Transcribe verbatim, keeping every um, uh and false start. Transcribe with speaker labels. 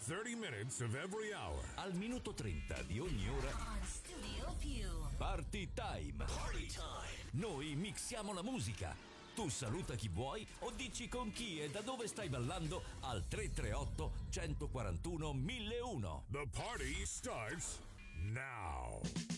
Speaker 1: thirty minutes of every hour.
Speaker 2: Al minuto trenta di ogni ora.
Speaker 3: On Studio Più.
Speaker 2: Party time.
Speaker 4: Party time.
Speaker 2: Noi mixiamo la musica. Tu saluta chi vuoi o dici con chi e da dove stai ballando al tre tre otto, uno quattro uno, mille uno.
Speaker 1: The party starts now.